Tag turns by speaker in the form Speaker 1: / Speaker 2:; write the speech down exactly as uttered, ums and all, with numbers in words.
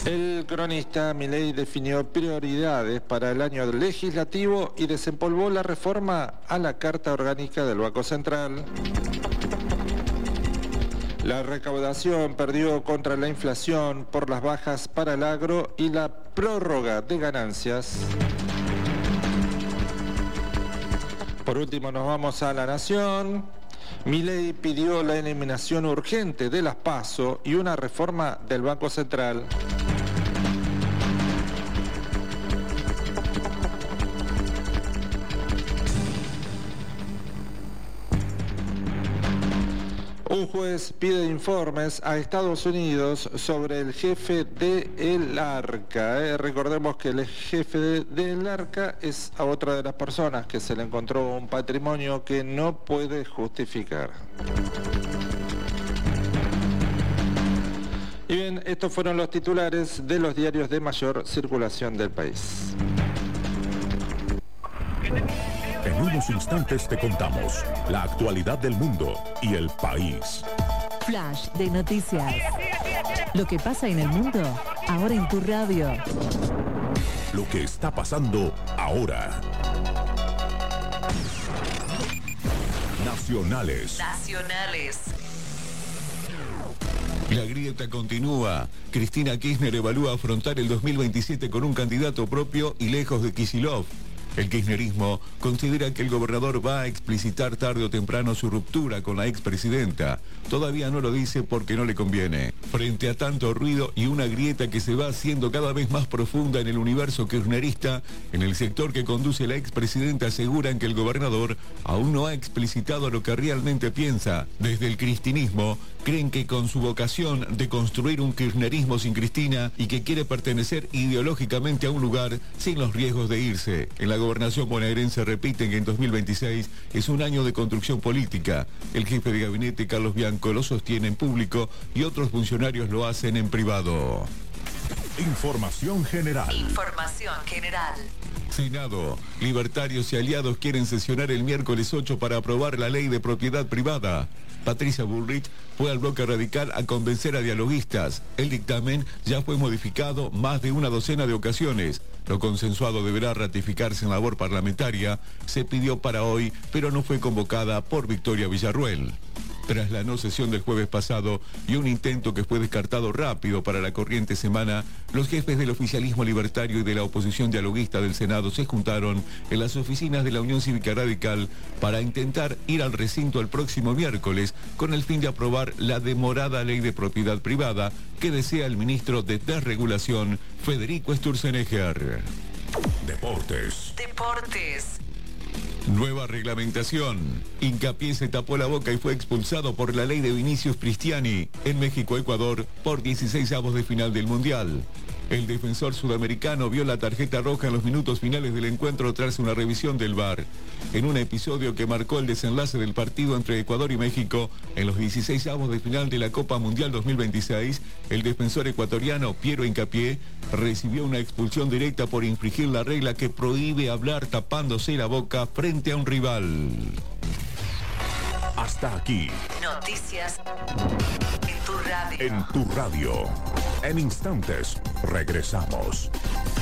Speaker 1: El cronista Milei definió prioridades para el año legislativo y desempolvó la reforma a la Carta Orgánica del Banco Central. La recaudación perdió contra la inflación por las bajas para el agro y la prórroga de ganancias. Por último nos vamos a La Nación. Milei pidió la eliminación urgente de las PASO y una reforma del Banco Central. Un juez pide informes a Estados Unidos sobre el jefe del ARCA. ¿eh? Recordemos que el jefe de, del ARCA es a otra de las personas que se le encontró un patrimonio que no puede justificar. Y bien, estos fueron los titulares de los diarios de mayor circulación del país.
Speaker 2: En unos instantes te contamos la actualidad del mundo y el país.
Speaker 3: Flash de noticias. Lo que pasa en el mundo, ahora en tu radio.
Speaker 2: Lo que está pasando ahora. Nacionales.
Speaker 3: Nacionales.
Speaker 4: La grieta continúa. Cristina Kirchner evalúa afrontar el dos mil veintisiete con un candidato propio y lejos de Kicillof. El kirchnerismo considera que el gobernador va a explicitar tarde o temprano su ruptura con la expresidenta. Todavía no lo dice porque no le conviene. Frente a tanto ruido y una grieta que se va haciendo cada vez más profunda en el universo kirchnerista, en el sector que conduce la expresidenta aseguran que el gobernador aún no ha explicitado lo que realmente piensa. Desde el cristinismo creen que con su vocación de construir un kirchnerismo sin Cristina y que quiere pertenecer ideológicamente a un lugar sin los riesgos de irse. En la gobernación bonaerense repiten que en dos mil veintiséis es un año de construcción política. El jefe de gabinete, Carlos Bianco, lo sostiene en público y otros funcionarios lo hacen en privado.
Speaker 2: Información general.
Speaker 3: Información general.
Speaker 4: Senado. Libertarios y aliados quieren sesionar el miércoles ocho para aprobar la ley de propiedad privada. Patricia Bullrich fue al bloque radical a convencer a dialoguistas. El dictamen ya fue modificado más de una docena de ocasiones. Lo consensuado deberá ratificarse en labor parlamentaria. Se pidió para hoy, pero no fue convocada por Victoria Villarruel. Tras la no sesión del jueves pasado y un intento que fue descartado rápido para la corriente semana, los jefes del oficialismo libertario y de la oposición dialoguista del Senado se juntaron en las oficinas de la Unión Cívica Radical para intentar ir al recinto el próximo miércoles con el fin de aprobar la demorada ley de propiedad privada que desea el ministro de Desregulación, Federico Sturzenegger.
Speaker 2: Deportes.
Speaker 3: Deportes.
Speaker 4: Nueva reglamentación. Hincapié se tapó la boca y fue expulsado por la ley de Vinicius Cristiani en México-Ecuador por dieciséis avos de final del Mundial. El defensor sudamericano vio la tarjeta roja en los minutos finales del encuentro tras una revisión del V A R. En un episodio que marcó el desenlace del partido entre Ecuador y México en los dieciséis avos de final de la Copa Mundial dos mil veintiséis, el defensor ecuatoriano Piero Hincapié recibió una expulsión directa por infringir la regla que prohíbe hablar tapándose la boca frente a un rival.
Speaker 2: Hasta aquí.
Speaker 3: Noticias en tu radio.
Speaker 2: En tu radio. En instantes, regresamos.